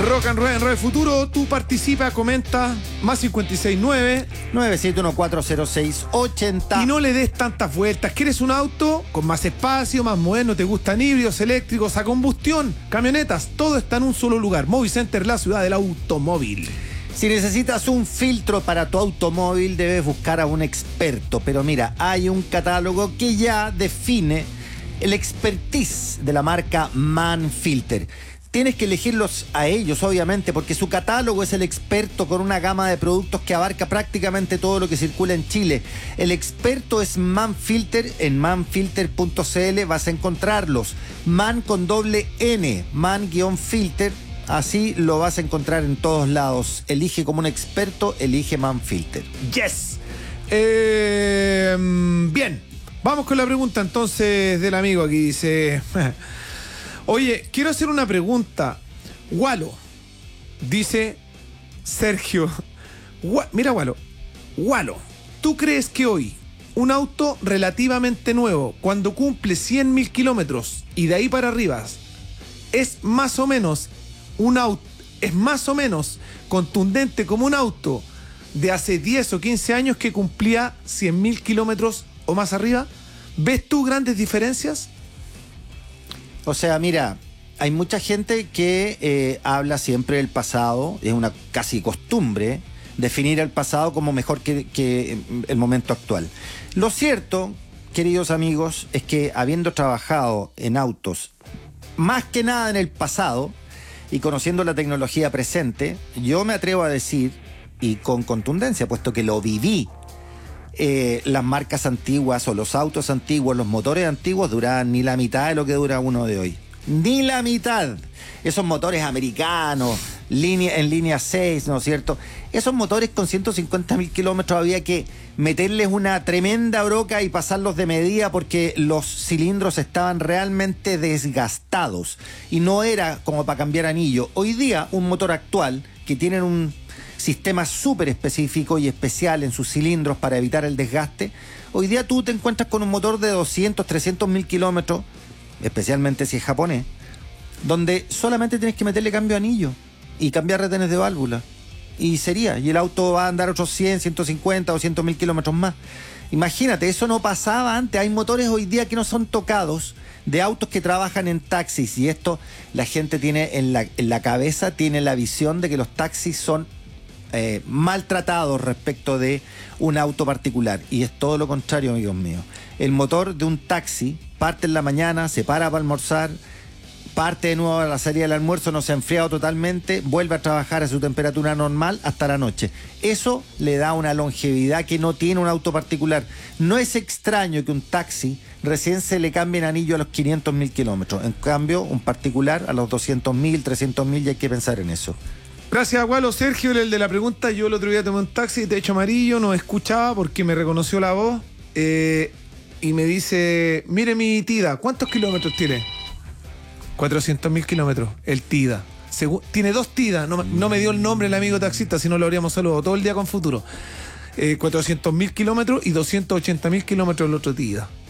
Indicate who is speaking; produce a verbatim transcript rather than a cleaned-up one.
Speaker 1: Rock and Roll en Radio Futuro, tú participa, comenta, más cincuenta y seis nueve
Speaker 2: nueve siete uno cuatro cero seis ocho cero.
Speaker 1: y no le des tantas vueltas. ¿Quieres un auto con más espacio, más moderno? ¿Te gustan híbridos, eléctricos, a combustión, camionetas? Todo está en un solo lugar. Movicenter, la ciudad del automóvil.
Speaker 2: Si necesitas un filtro para tu automóvil, debes buscar a un experto. Pero mira, hay un catálogo que ya define el expertise de la marca Manfilter. Tienes que elegirlos a ellos, obviamente, porque su catálogo es el experto con una gama de productos que abarca prácticamente todo lo que circula en Chile. El experto es Manfilter. En manfilter punto c l vas a encontrarlos. Man con doble N, man-filter. Así lo vas a encontrar en todos lados. Elige como un experto, elige Manfilter.
Speaker 1: Yes. Eh, bien, vamos con la pregunta entonces del amigo aquí. Dice... Oye, quiero hacer una pregunta. Walo, dice Sergio. Gua- Mira, Walo. Walo, ¿tú crees que hoy un auto relativamente nuevo, cuando cumple cien mil kilómetros y de ahí para arriba, es más o menos un auto, es más o menos contundente como un auto de hace diez o quince años que cumplía cien mil kilómetros o más arriba? ¿Ves tú grandes diferencias?
Speaker 2: O sea, mira, hay mucha gente que eh, habla siempre del pasado. Es una casi costumbre definir el pasado como mejor que, que el momento actual. Lo cierto, queridos amigos, es que habiendo trabajado en autos más que nada en el pasado y conociendo la tecnología presente, yo me atrevo a decir, y con contundencia, puesto que lo viví, Eh, las marcas antiguas o los autos antiguos, los motores antiguos duraban ni la mitad de lo que dura uno de hoy. Ni la mitad. Esos motores americanos, línea, en línea seis, ¿no es cierto? Esos motores con ciento cincuenta mil kilómetros había que meterles una tremenda broca y pasarlos de medida porque los cilindros estaban realmente desgastados. Y no era como para cambiar anillo. Hoy día, un motor actual que tienen un sistema súper específico y especial en sus cilindros para evitar el desgaste. Hoy día tú te encuentras con un motor de doscientos, trescientos mil kilómetros, especialmente si es japonés, donde solamente tienes que meterle cambio de anillo y cambiar retenes de válvula. Y sería, y el auto va a andar otros cien, ciento cincuenta, doscientos mil kilómetros más. Imagínate, eso no pasaba antes. Hay motores hoy día que no son tocados, de autos que trabajan en taxis, y esto la gente tiene en la, en la cabeza, tiene la visión de que los taxis son Eh, maltratados respecto de un auto particular, y es todo lo contrario, amigos míos. El motor de un taxi parte en la mañana, se para para almorzar, parte de nuevo a la salida del almuerzo, no se ha enfriado totalmente, vuelve a trabajar a su temperatura normal hasta la noche. Eso le da una longevidad que no tiene un auto particular. No es extraño que un taxi recién se le cambie el anillo a los quinientos mil kilómetros. En cambio, un particular a los doscientos mil, trescientos mil, y hay que pensar en eso.
Speaker 1: Gracias, Walo. Sergio, el de la pregunta. Yo el otro día tomé un taxi, techo amarillo, no escuchaba porque me reconoció la voz eh, y me dice, mire mi Tida, ¿cuántos kilómetros tiene? cuatrocientos mil kilómetros, el Tida. Segu- tiene dos Tida, no, no me dio el nombre el amigo taxista, si no lo habríamos saludado todo el día con Futuro. Eh, cuatrocientos mil kilómetros y doscientos ochenta mil kilómetros el otro Tida.